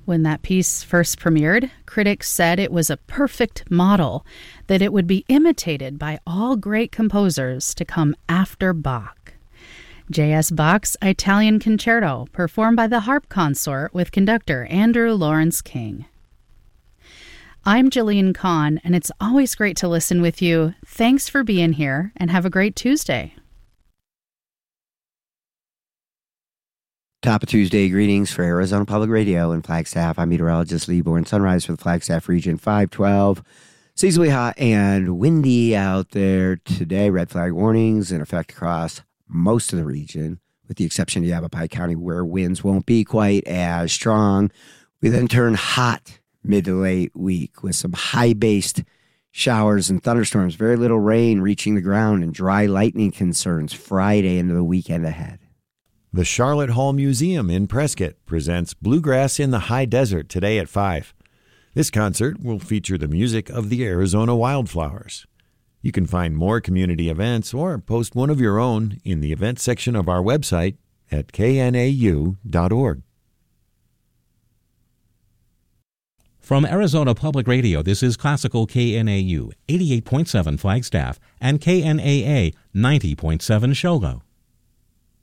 When that piece first premiered, critics said it was a perfect model, that it would be imitated by all great composers to come after Bach. J.S. Bach's Italian Concerto, performed by the harp consort with conductor Andrew Lawrence King. I'm Jillian Kahn, and it's always great to listen with you. Thanks for being here, and have a great Tuesday. Top of Tuesday greetings for Arizona Public Radio and Flagstaff. I'm meteorologist Lee Bourne. Sunrise for the Flagstaff region, 512. Seasonably hot and windy out there today. Red flag warnings in effect across most of the region, with the exception of Yavapai County, where winds won't be quite as strong. We then turn hot mid to late week with some high-based showers and thunderstorms. Very little rain reaching the ground and dry lightning concerns Friday into the weekend ahead. The Charlotte Hall Museum in Prescott presents Bluegrass in the High Desert today at 5. This concert will feature the music of the Arizona Wildflowers. You can find more community events or post one of your own in the events section of our website at knau.org. From Arizona Public Radio, this is Classical KNAU 88.7 Flagstaff and KNAA 90.7 Shogo.